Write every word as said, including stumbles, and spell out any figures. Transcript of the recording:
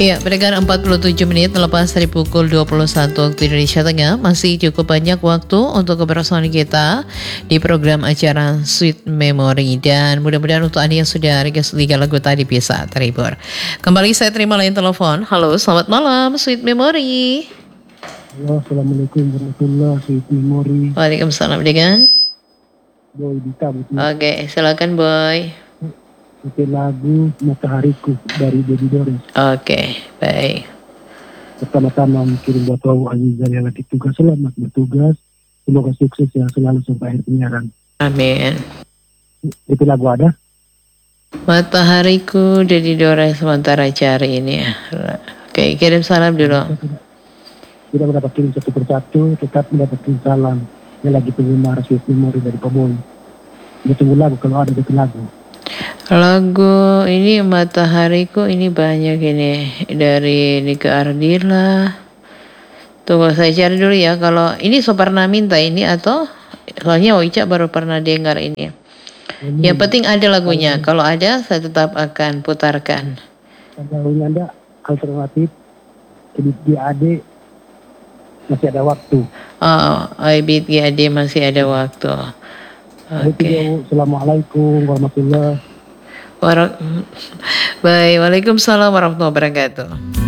Ya, berikan empat puluh tujuh menit lepas dari pukul dua puluh satu waktu Indonesia Tengah. Masih cukup banyak waktu untuk kebersamaan kita di program acara Sweet Memory. Dan mudah-mudahan untuk Anda yang sudah request tiga lagu tadi bisa terhibur. Kembali saya terima lain telepon. Halo, selamat malam Sweet Memory. Halo, Assalamualaikum warahmatullahi Sweet Memory. Waalaikumsalam dengan Boy Dita. Betul. Oke, silakan Boy. Itu lagu Matahariku dari Baby Doris. Oke, baik. Pertama-tama kirim buat Wawu Azizan yang lagi tugas, selamat bertugas. Semoga sukses ya selalu sampai akhir penyiaran. Amin. Itu lagu ada? Matahariku jadi Dora sementara cari ini ya. Oke, kirim salam dulu. Tidak mendapat kirim satu persatu, tetap mendapat kirim salam. Ini lagi penggemar Sweet Memory dari Pak Boy. Dia tunggu lagu kalau ada itu lagu. Lagu ini Matahariku ini banyak ini dari Nika Ardila. Tunggu saya cari dulu ya. Kalau ini so pernah minta ini atau soalnya Oica baru pernah dengar ini. Ini, Yang penting ada lagunya. Kalau ada saya tetap akan putarkan. Kalau ini ada alternatif edit G A D masih ada waktu. Oh, Ibit G A D masih ada waktu. Oke. Okay. Assalamualaikum warahmatullahi wabarakatuh. Baik, waalaikumsalam warahmatullahi wabarakatuh.